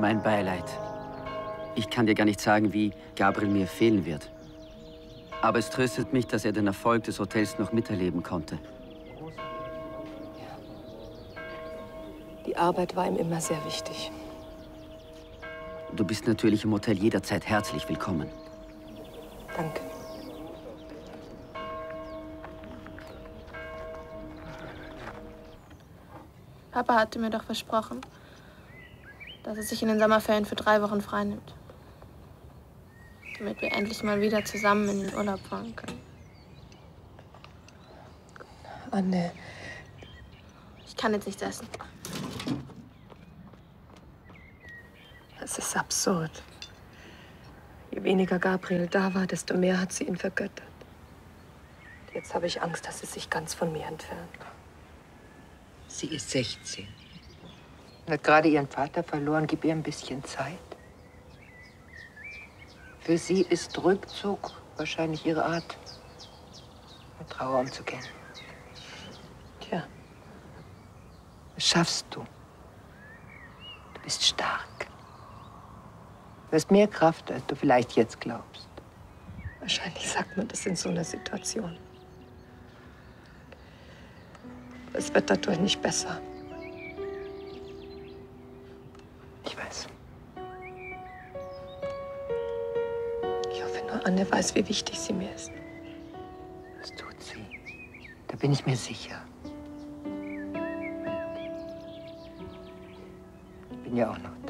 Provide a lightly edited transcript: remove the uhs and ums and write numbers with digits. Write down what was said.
Mein Beileid. Ich kann dir gar nicht sagen, wie Gabriel mir fehlen wird. Aber es tröstet mich, dass er den Erfolg des Hotels noch miterleben konnte. Ja. Die Arbeit war ihm immer sehr wichtig. Du bist natürlich im Hotel jederzeit herzlich willkommen. Danke. Papa hatte mir doch versprochen, dass er sich in den Sommerferien für 3 Wochen freinimmt. Damit wir endlich mal wieder zusammen in den Urlaub fahren können. Anne. Ich kann jetzt nichts essen. Es ist absurd. Je weniger Gabriel da war, desto mehr hat sie ihn vergöttert. Jetzt habe ich Angst, dass sie sich ganz von mir entfernt. Sie ist 16. Hat gerade ihren Vater verloren. Gib ihr ein bisschen Zeit. Für sie ist Rückzug wahrscheinlich ihre Art, mit Trauer umzugehen. Tja. Das schaffst du. Du bist stark. Du hast mehr Kraft, als du vielleicht jetzt glaubst. Wahrscheinlich sagt man das in so einer Situation. Es wird dadurch nicht besser. Ich weiß. Ich hoffe nur, Anne weiß, wie wichtig sie mir ist. Das tut sie. Da bin ich mir sicher. Ich bin ja auch noch